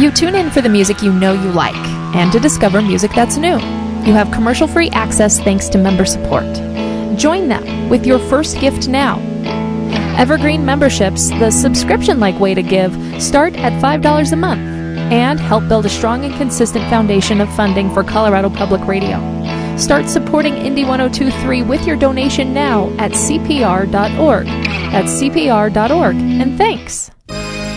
You tune in for the music you know you like, and to discover music that's new. You have commercial-free access thanks to member support. Join them with your first gift now. Evergreen memberships, the subscription-like way to give, start at $5 a month and help build a strong and consistent foundation of funding for Colorado Public Radio. Start supporting Indie 102.3 with your donation now at CPR.org. That's CPR.org, and thanks.